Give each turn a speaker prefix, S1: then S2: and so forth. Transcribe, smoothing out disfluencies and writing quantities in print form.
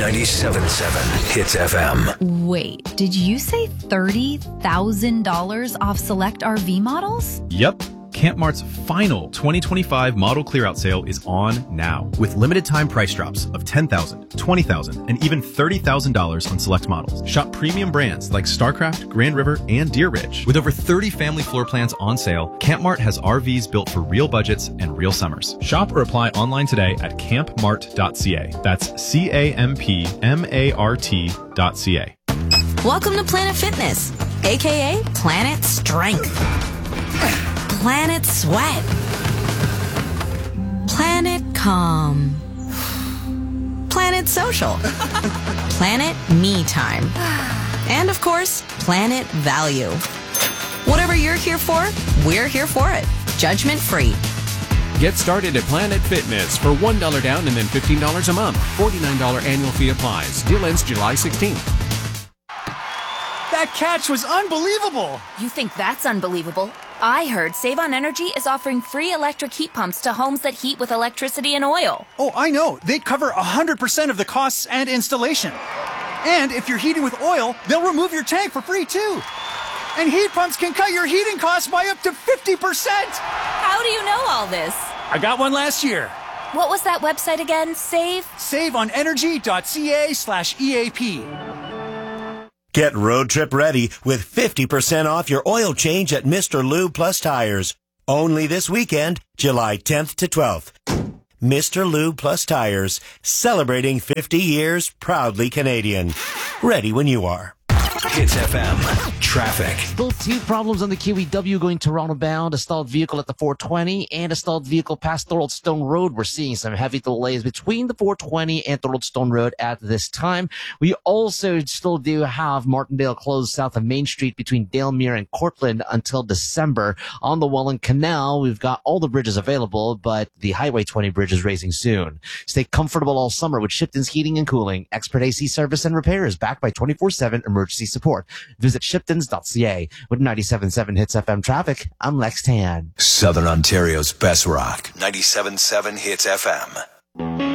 S1: 97.7 Hits FM.
S2: Wait, did you say $30,000 off select RV models?
S3: Yep. Campmart's final 2025 model clearout sale is on now, with limited time price drops of $10,000, $20,000, and even $30,000 on select models. Shop premium brands like Starcraft, Grand River, and Deer Ridge. With over 30 family floor plans on sale, Campmart has RVs built for real budgets and real summers. Shop or apply online today at campmart.ca. That's CAMPMART.ca.
S4: Welcome to Planet Fitness, aka Planet Strength, Planet Sweat, Planet Calm, Planet Social, Planet Me Time, and of course, Planet Value. Whatever you're here for, we're here for it. Judgment free.
S5: Get started at Planet Fitness for $1 down and then $15 a month. $49 annual fee applies. Deal ends July 16th.
S6: That catch was unbelievable!
S7: You think that's unbelievable? I heard Save on Energy is offering free electric heat pumps to homes that heat with electricity and oil.
S6: Oh, I know. They cover 100% of the costs and installation. And if you're heating with oil, they'll remove your tank for free too. And heat pumps can cut your heating costs by up to 50%!
S7: How do you know all this?
S6: I got one last year.
S7: What was that website again?
S6: SaveOnEnergy.ca/EAP.
S8: Get road trip ready with 50% off your oil change at Mr. Lube Plus Tires. Only this weekend, July 10th to 12th. Mr. Lube Plus Tires, celebrating 50 years, proudly Canadian. Ready when you are.
S1: Hits FM. Traffic.
S9: Still two problems on the QEW going Toronto bound. A stalled vehicle at the 420 and a stalled vehicle past Thorold Stone Road. We're seeing some heavy delays between the 420 and Thorold Stone Road at this time. We also still do have Martindale closed south of Main Street between Dalemere and Cortland until December. On the Welland Canal, we've got all the bridges available, but the Highway 20 bridge is raising soon. Stay comfortable all summer with Shipton's Heating and Cooling. Expert AC service and repairs backed by 24/7 emergency support. Visit shiptons.ca. With 97.7 Hits FM traffic, I'm Lex Tan.
S1: Southern Ontario's best rock. 97.7 Hits FM.